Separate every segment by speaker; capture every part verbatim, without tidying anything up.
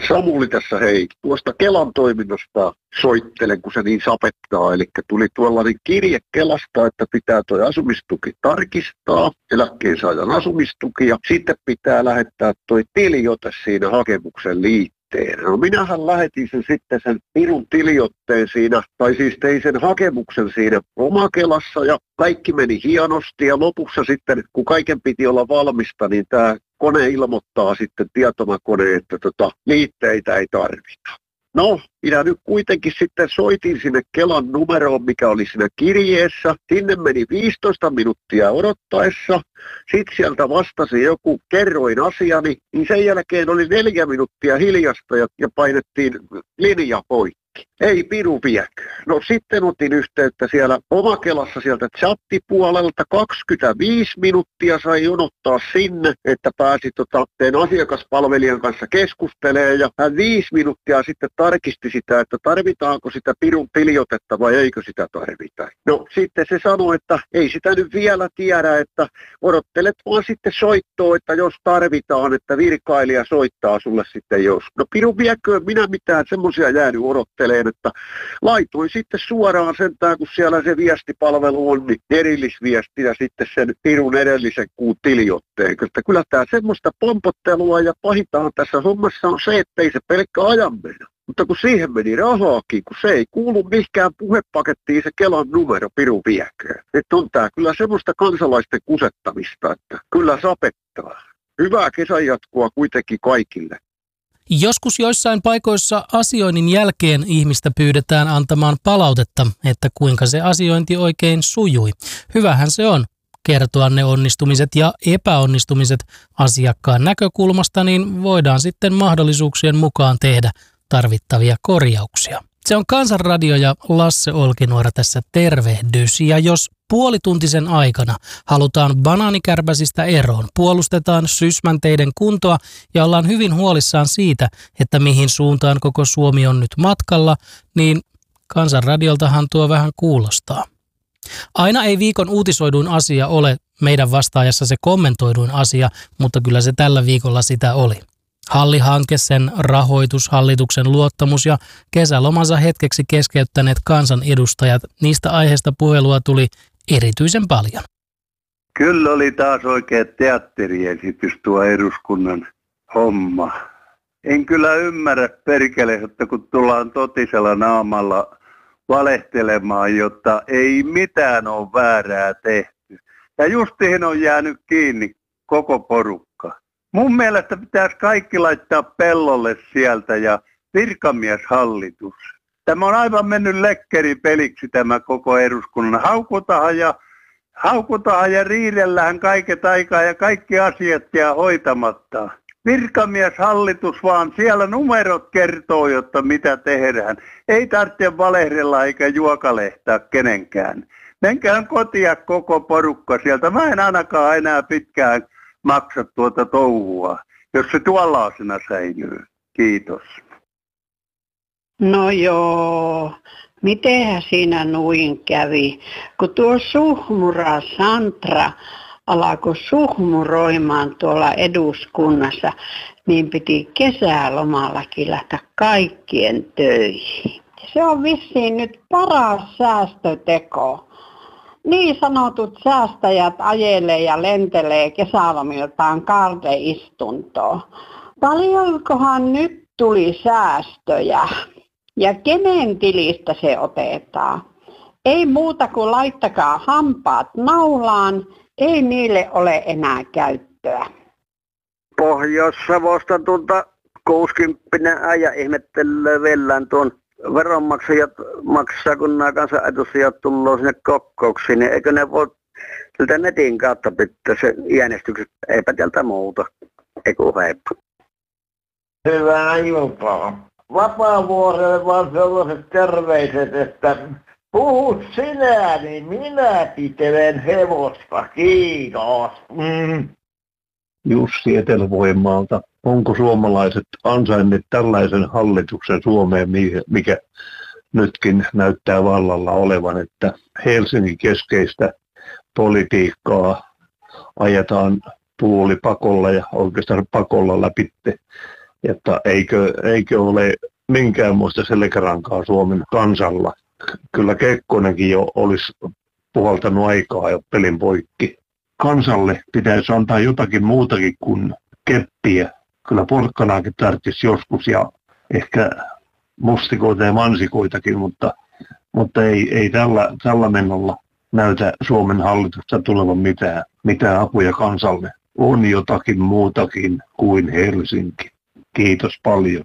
Speaker 1: Samuli tässä hei. Tuosta Kelan toiminnasta soittelen, kun se niin sapettaa. Eli tuli tuollainen kirje Kelasta, että pitää tuo asumistuki tarkistaa, eläkkeensaajan asumistuki, ja sitten pitää lähettää tuo tiliote siinä hakemuksen liittyen. No minähän lähetin sen sitten sen pirun tiliotteen siinä, tai siis tein sen hakemuksen siinä Omakelassa ja kaikki meni hienosti ja lopussa sitten, kun kaiken piti olla valmista, niin tämä kone ilmoittaa sitten tietomakone, että tota, liitteitä ei tarvita. No, minä nyt kuitenkin sitten soitin sinne Kelan numeroon, mikä oli siinä kirjeessä. Sinne meni viisitoista minuuttia odottaessa. Sitten sieltä vastasi joku, kerroin asiani, niin sen jälkeen oli neljä minuuttia hiljasta ja, ja painettiin linja poikki. Ei piru viekö. No sitten otin yhteyttä siellä Omakelassa sieltä chattipuolelta. kaksikymmentäviisi minuuttia sai jonottaa sinne, että pääsi tota, teen asiakaspalvelijan kanssa keskustelemaan. Ja hän viisi minuuttia sitten tarkisti sitä, että tarvitaanko sitä pirun tiliotetta vai eikö sitä tarvita. No sitten se sanoi, että ei sitä nyt vielä tiedä, että odottelet vaan sitten soittoa, että jos tarvitaan, että virkailija soittaa sulle sitten jos. No piru viekö, minä mitään semmoisia jäänyt odottelemaan. Että laitoin sitten suoraan sentään, kun siellä se viestipalvelu on, niin erillisviesti ja sitten sen pirun edellisen kuun tiliotteen. Että kyllä tämä semmoista pompottelua ja pahintahan tässä hommassa on se, että ei se pelkkä ajan mennä. Mutta kun siihen meni rahaakin, kun se ei kuulu mihinkään puhepakettiin se Kelan numero piru vieköön. Että on tämä kyllä semmoista kansalaisten kusettamista, että kyllä sapettaa. Hyvää kesän jatkoa kuitenkin kaikille.
Speaker 2: Joskus joissain paikoissa asioinnin jälkeen ihmistä pyydetään antamaan palautetta, että kuinka se asiointi oikein sujui. Hyvähän se on kertoa ne onnistumiset ja epäonnistumiset asiakkaan näkökulmasta, niin voidaan sitten mahdollisuuksien mukaan tehdä tarvittavia korjauksia. Se on Kansanradio ja Lasse Olkinuora tässä tervehdys. Ja jos puolituntisen aikana halutaan banaanikärpäsistä eroon, puolustetaan Sysmänteiden kuntoa ja ollaan hyvin huolissaan siitä, että mihin suuntaan koko Suomi on nyt matkalla, niin Kansanradioltahan tuo vähän kuulostaa. Aina ei viikon uutisoiduin asia ole meidän vastaajassa se kommentoiduin asia, mutta kyllä se tällä viikolla sitä oli. Halli-hanke, sen rahoitus, hallituksen luottamus ja kesälomansa hetkeksi keskeyttäneet kansanedustajat, niistä aiheista puhelua tuli erityisen paljon.
Speaker 3: Kyllä oli taas oikea teatteriesitys tuo eduskunnan homma. En kyllä ymmärrä perkele, että kun tullaan totisella naamalla valehtelemaan, jotta ei mitään ole väärää tehty. Ja justiin on jäänyt kiinni koko porukka. Mun mielestä pitäisi kaikki laittaa pellolle sieltä ja virkamieshallitus. Tämä on aivan mennyt lekkeripeliksi tämä koko eduskunnan. Haukutahan ja, haukutahan ja riidellään kaiket aikaa ja kaikki asiat jää hoitamatta. Virkamieshallitus vaan, siellä numerot kertoo, jotta mitä tehdään. Ei tarvitse valehdella eikä juokalehtaa kenenkään. Menkään kotia koko porukka sieltä. Mä en ainakaan enää pitkään maksa tuota touhua, jos se tuollaisena säilyy. Kiitos.
Speaker 4: No joo, mitenhän siinä nuin kävi? Kun tuo Suhmura Santra alkoi suhmuroimaan tuolla eduskunnassa, niin piti kesälomallakin lähteä kaikkien töihin. Se on vissiin nyt paras säästöteko. Niin sanotut säästäjät ajelee ja lentelee kesälomiltaan karteistuntoon. Paljonkohan nyt tuli säästöjä ja kenen tilistä se otetaan? Ei muuta kuin laittakaa hampaat naulaan, ei niille ole enää käyttöä.
Speaker 5: Pohjois-Savosta tuolta kuusikymppinen äijä ihmettelee vellään tuon veronmaksajat maksaa, kun nämä kansanedustajat tullaan sinne kokouksiin, niin eikö ne voi tältä netin kautta pitää se äänestykset, eipä tältä muuta, eiku heippa.
Speaker 6: Hyvää iltaa. Vapaavuorelle vaan sellaiset terveiset, että puhut sinä, niin minä pitelen hevosta, kiitos. Mm.
Speaker 7: Jussi Etelä-Pohjanmaalta. Onko suomalaiset ansainneet tällaisen hallituksen Suomeen, mikä nytkin näyttää vallalla olevan, että Helsingin keskeistä politiikkaa ajetaan puolipakolla ja oikeastaan pakolla läpi että eikö, eikö ole minkäänmoista selkärankaa Suomen kansalla. Kyllä Kekkonenkin jo olisi puhaltanut aikaa jo pelin poikki. Kansalle pitäisi antaa jotakin muutakin kuin keppiä. Kyllä porkkanaakin tarvitsisi joskus ja ehkä mustikoita ja mansikoitakin, mutta, mutta ei, ei tällä, tällä menolla näytä Suomen hallitusta tulevan mitään, mitään apuja kansalle. On jotakin muutakin kuin Helsinki. Kiitos paljon.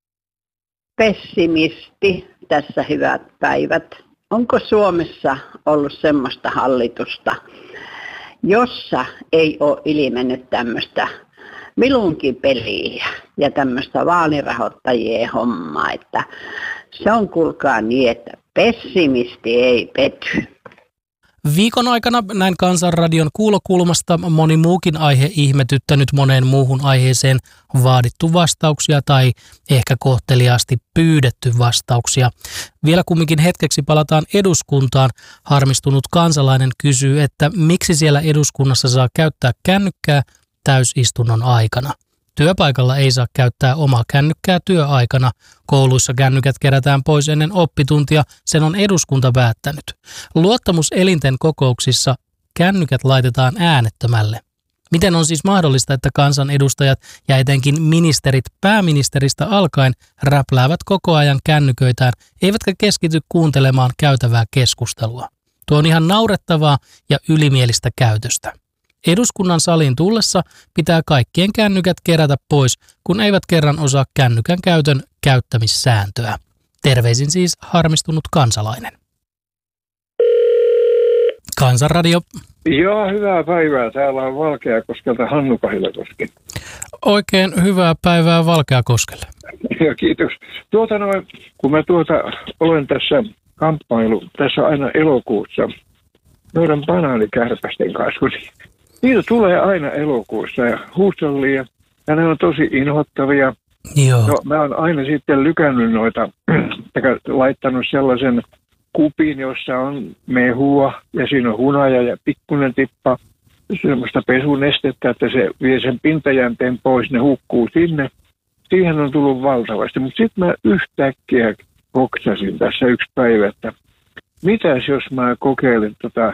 Speaker 4: Pessimisti, tässä hyvät päivät. Onko Suomessa ollut semmoista hallitusta, jossa ei ole ilmennyt tämmöistä milunkin peliä ja tämmöistä vaalirahoittajien hommaa, että se on kuulkaa niin, että pessimisti ei pety.
Speaker 2: Viikon aikana näin Kansanradion kuulokulmasta moni muukin aihe ihmetyttänyt moneen muuhun aiheeseen vaadittu vastauksia tai ehkä kohteliaasti pyydetty vastauksia. Vielä kumminkin hetkeksi palataan eduskuntaan. Harmistunut kansalainen kysyy, että miksi siellä eduskunnassa saa käyttää kännykkää täysistunnon aikana. Työpaikalla ei saa käyttää omaa kännykkää työaikana. Kouluissa kännykät kerätään pois ennen oppituntia, sen on eduskunta päättänyt. Luottamuselinten kokouksissa kännykät laitetaan äänettömälle. Miten on siis mahdollista, että kansanedustajat ja etenkin ministerit pääministeristä alkaen räpläävät koko ajan kännyköitään, eivätkä keskity kuuntelemaan käytävää keskustelua? Tuo on ihan naurettavaa ja ylimielistä käytöstä. Eduskunnan saliin tullessa pitää kaikkien kännykät kerätä pois, kun eivät kerran osaa kännykän käytön käyttämissääntöä. Terveisin siis harmistunut kansalainen. Kansanradio.
Speaker 8: Joo, hyvää päivää. Täällä on Valkeakoskelta Hannu Kahilakoski.
Speaker 2: Oikein hyvää päivää Valkeakoskelle.
Speaker 8: Ja kiitos. Tuota noin, kun mä tuota olen tässä kamppailu, tässä aina elokuussa, noiden banaanikärpästen kanssa, niitä tulee aina elokuussa ja huushollia, ja ne on tosi inhottavia.
Speaker 2: Joo.
Speaker 8: No, mä oon aina sitten lykännyt noita, laittanut sellaisen kupin, jossa on mehua, ja siinä on hunaja ja pikkuinen tippa semmoista pesunestettä, että se vie sen pintajänteen pois, ne hukkuu sinne. Siihen on tullut valtavasti, mutta sitten mä yhtäkkiä koksasin tässä yksi päivä, että mitäs jos mä kokeilen tota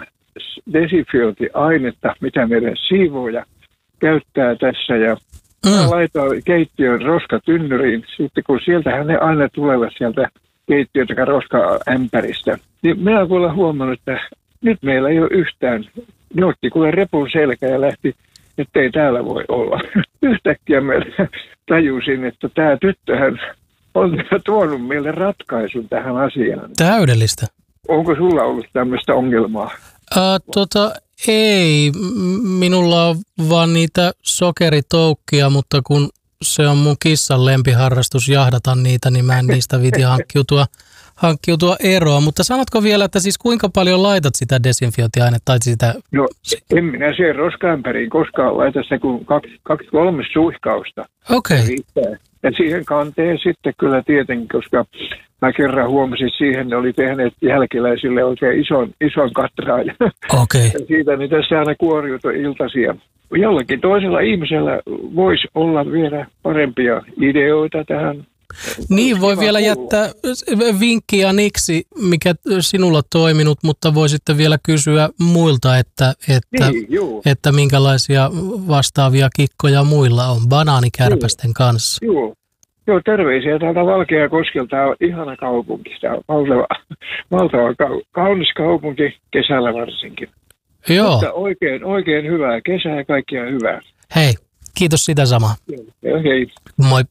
Speaker 8: desinfiointiainetta, mitä meidän siivooja käyttää tässä, ja mm. mä laitan keittiön roskatynnyriin, sitten kun sieltähän ne aina tulevat sieltä keittiön tai roskaämpäristä, niin mä oon kuulla huomannut, että nyt meillä ei ole yhtään, ne otti kuule repun selkä ja lähti, että ei täällä voi olla. Yhtäkkiä mä tajusin, että tämä tyttöhän on tuonut meille ratkaisun tähän asiaan.
Speaker 2: Täydellistä.
Speaker 8: Onko sulla ollut tämmöistä ongelmaa?
Speaker 2: Ää, tota, ei. Minulla on vaan niitä sokeritoukkia, mutta kun se on mun kissan lempiharrastus jahdata niitä, niin mä en niistä viti hankkiutua, hankkiutua eroon. Mutta sanotko vielä, että siis kuinka paljon laitat sitä desinfiointiainetta? Tai sitä...
Speaker 8: No en minä siihen roskaämpäriin koskaan laita se kuin kaksi, kaksi kolme suihkausta.
Speaker 2: Okei. Okay.
Speaker 8: Ja siihen kanteen sitten kyllä tietenkin, koska mä kerran huomasin siihen, ne oli tehneet jälkeläisille oikein ison, ison katraan.
Speaker 2: Okei.
Speaker 8: Okay. Ja siitä niin tässä aina kuoriutui iltaisia. Jollakin toisella ihmisellä voisi olla vielä parempia ideoita tähän.
Speaker 2: Niin, voi vielä jättää vinkkiä niksi, mikä sinulla on toiminut, mutta voi sitten vielä kysyä muilta, että, että,
Speaker 8: niin,
Speaker 2: että minkälaisia vastaavia kikkoja muilla on banaanikärpästen joo. kanssa.
Speaker 8: Joo. Joo, terveisiä täältä Valkeakoskelta. Tämä on ihana kaupunki. Tämä on valtava, valtava kaunis kaupunki, kesällä varsinkin.
Speaker 2: Joo.
Speaker 8: Mutta oikein, oikein hyvää kesää ja kaikkia hyvää.
Speaker 2: Hei, kiitos sitä samaa.
Speaker 8: Joo, hei.
Speaker 2: Moi.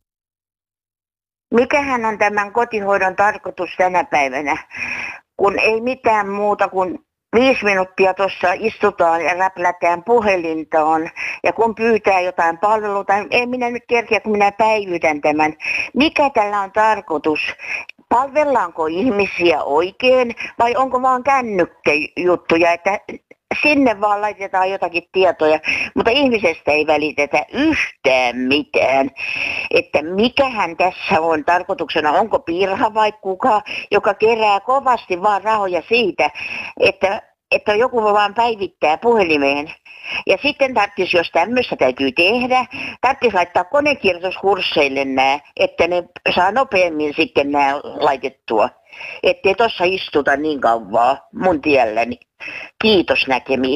Speaker 9: Mikähän on tämän kotihoidon tarkoitus tänä päivänä, kun ei mitään muuta kuin viisi minuuttia tuossa istutaan ja räplätään puhelintaan ja kun pyytää jotain palveluita, ei minä nyt kerkeä, kun minä päivitän tämän. Mikä tällä on tarkoitus? Palvellaanko ihmisiä oikein vai onko vaan kännykkäjuttuja, että sinne vaan laitetaan jotakin tietoja, mutta ihmisestä ei välitetä yhtään mitään. Että mikähän tässä on tarkoituksena, onko Pirha vai kuka, joka kerää kovasti vaan rahoja siitä, että että joku vaan päivittää puhelimeen. Ja sitten tarvitsisi, jos tämmöistä täytyy tehdä, tarvitsisi laittaa konekirjoituskursseille nämä, että ne saa nopeammin sitten nämä laitettua. Ettei tuossa istuta niin kauan mun tielläni. Kiitos näkemiin.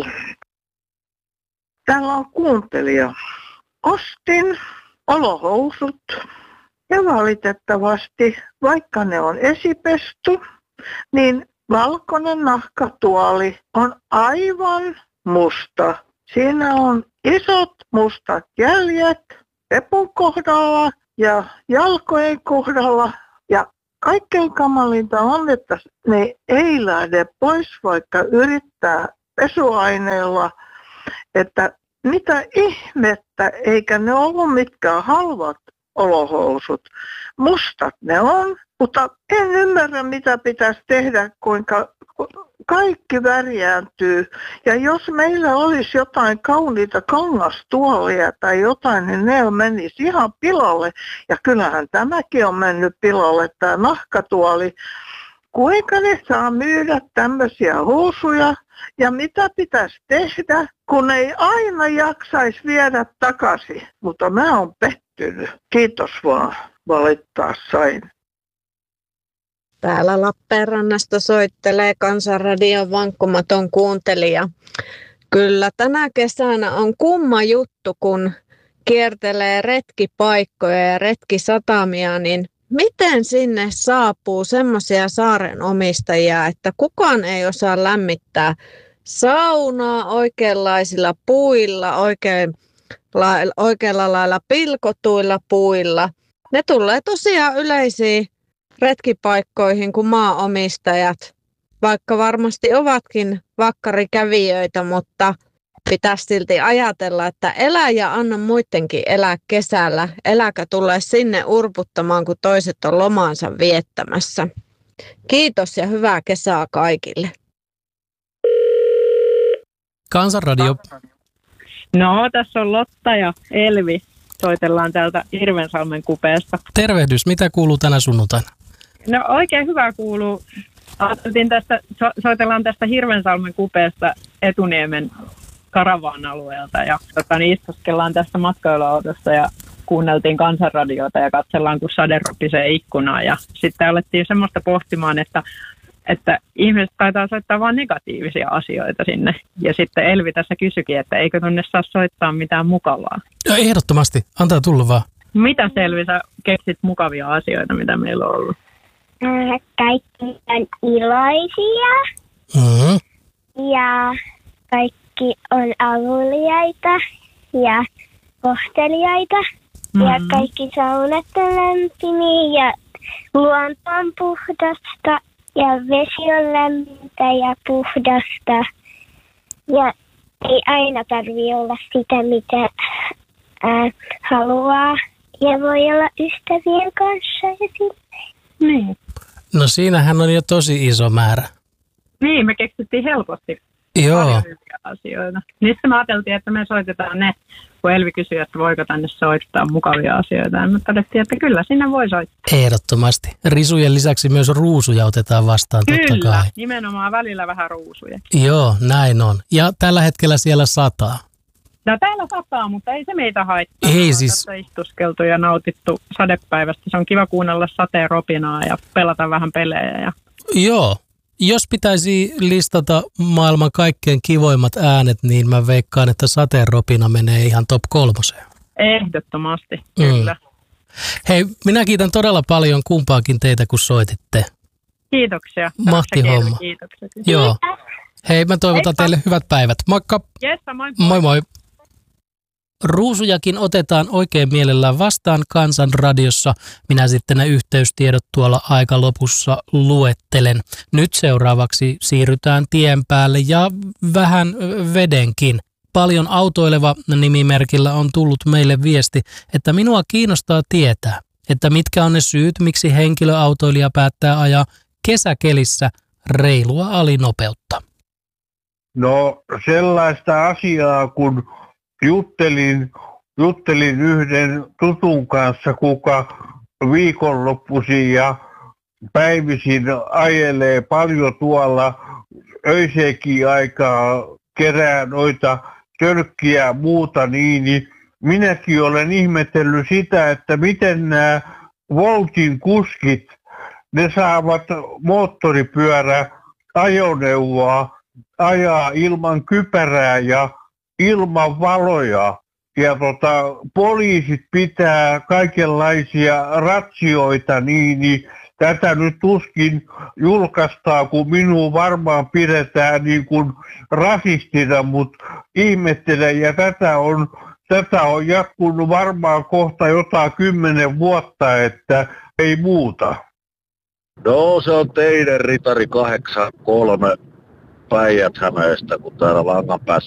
Speaker 10: Täällä on kuuntelija. Ostin olohousut ja valitettavasti, vaikka ne on esipesty, niin valkoinen nahkatuoli on aivan musta. Siinä on isot mustat jäljet pepun kohdalla ja jalkojen kohdalla. Ja kaikkein kamalinta on, että ne ei lähde pois, vaikka yrittää pesuaineella. Että mitä ihmettä, eikä ne ollut mitkään halvat olohousut. Mustat ne on, mutta en ymmärrä mitä pitäisi tehdä, kuinka kaikki värjääntyy. Ja jos meillä olisi jotain kauniita kangastuolia tai jotain, niin ne menisi ihan pilalle. Ja kyllähän tämäkin on mennyt pilalle, tämä nahkatuoli. Kuinka ne saa myydä tämmöisiä housuja ja mitä pitäisi tehdä, kun ei aina jaksaisi viedä takaisin. Mutta mä oon pettynyt. Kiitos vaan, valittaa sain.
Speaker 11: Täällä Lappeenrannasta soittelee Kansanradion vankkumaton kuuntelija. Kyllä tänä kesänä on kumma juttu, kun kiertelee retkipaikkoja ja retkisatamia, niin miten sinne saapuu semmoisia saarenomistajia, että kukaan ei osaa lämmittää saunaa oikeanlaisilla puilla, oikein, la, oikealla lailla pilkotuilla puilla. Ne tulee tosiaan yleisiin retkipaikkoihin kuin maanomistajat, vaikka varmasti ovatkin vakkarikävijöitä, mutta pitäisi silti ajatella, että elä ja anna muidenkin elää kesällä. Eläkä tulee sinne urputtamaan, kun toiset on lomaansa viettämässä. Kiitos ja hyvää kesää kaikille.
Speaker 2: Kansanradio.
Speaker 12: No, tässä on Lotta ja Elvi. Soitellaan täältä Hirvensalmen kupeesta.
Speaker 2: Tervehdys, mitä kuuluu tänä sunnuntaina?
Speaker 12: No oikein hyvä kuuluu. Ajattelin tästä, so, soitellaan tästä Hirvensalmen kupeesta Etuniemen Karavaan-alueelta ja tota, niin istuskellaan tästä matkailuautosta ja kuunneltiin Kansanradiota ja katsellaan, kun sade ropisee ikkunaan. Ja sitten alettiin semmoista pohtimaan, että, että ihmiset taitaa soittaa vain negatiivisia asioita sinne. Ja sitten Elvi tässä kysyikin, että eikö tunne saa soittaa mitään mukavaa.
Speaker 2: Ja ehdottomasti, antaa tulla vaan.
Speaker 12: Mitä Elvi, sä keksit mukavia asioita, mitä meillä on ollut?
Speaker 13: Kaikki on iloisia
Speaker 2: Mm-hmm.
Speaker 13: ja kaikki on avuliaita ja kohteliaita mm-hmm. ja kaikki saunat on lämpimiä ja luonto on puhdasta ja vesi on lämmintä ja puhdasta ja ei aina tarvitse olla sitä, mitä ää, haluaa ja voi olla ystävien kanssa ja silleen.
Speaker 12: Niin.
Speaker 2: No siinähän on jo tosi iso määrä.
Speaker 12: Niin, me keksittiin helposti
Speaker 2: Joo.
Speaker 12: paljon hyviä asioita. Niistä me ajateltiin, että me soitetaan ne, kun Elvi kysyi, että voiko tänne soittaa mukavia asioita. Ja me todettiin, että kyllä sinne voi soittaa.
Speaker 2: Ehdottomasti. Risujen lisäksi myös ruusuja otetaan vastaan, totta
Speaker 12: kyllä,
Speaker 2: kai.
Speaker 12: nimenomaan välillä vähän ruusuja.
Speaker 2: Joo, näin on. Ja tällä hetkellä siellä sataa.
Speaker 12: No täällä sataa, mutta ei se meitä haittaa.
Speaker 2: Ei
Speaker 12: me
Speaker 2: siis.
Speaker 12: Tässä istuskeltu ja nautittu sadepäivästä. Se on kiva kuunnella sateen ropinaa ja pelata vähän pelejä. Ja...
Speaker 2: Joo. Jos pitäisi listata maailman kaikkein kivoimmat äänet, niin mä veikkaan, että sateen ropina menee ihan top kolmoseen.
Speaker 12: Ehdottomasti, kyllä.
Speaker 2: Mm. Hei, minä kiitän todella paljon kumpaakin teitä, kun soititte.
Speaker 12: Kiitoksia.
Speaker 2: Mahti homma.
Speaker 12: Kiitokset.
Speaker 2: Joo. Hei, mä toivotan Heippa. teille hyvät päivät. Moikka.
Speaker 12: Yes, moi,
Speaker 2: moi. Moi moi. Ruusujakin otetaan oikein mielellään vastaan Kansanradiossa. Minä sitten ne yhteystiedot tuolla aika lopussa luettelen. Nyt seuraavaksi siirrytään tien päälle ja vähän vedenkin. Paljon autoileva nimimerkillä on tullut meille viesti, että minua kiinnostaa tietää, että mitkä on ne syyt, miksi henkilöautoilija päättää ajaa kesäkelissä reilua alinopeutta.
Speaker 7: No sellaista asiaa, kun juttelin, juttelin yhden tutun kanssa, kuka viikonloppuisin ja päivisin ajelee paljon tuolla öiseenkin aikaa kerää noita tölkkiä ja muuta, niin, niin minäkin olen ihmetellyt sitä, että miten nämä Woltin kuskit, ne saavat moottoripyörä ajoneuvoa ajaa ilman kypärää ja ilman valoja. Ja tota, poliisit pitää kaikenlaisia ratsioita, niin, niin tätä nyt tuskin julkaistaan, kun minua varmaan pidetään niin kuin rasistina, mutta ihmettelen, ja tätä on, tätä on jatkunut varmaan kohta jotain kymmenen vuotta, että ei muuta.
Speaker 14: No se on teidän ritari kahdeksan kolme Päijät-Hämeestä, kun täällä langan päässä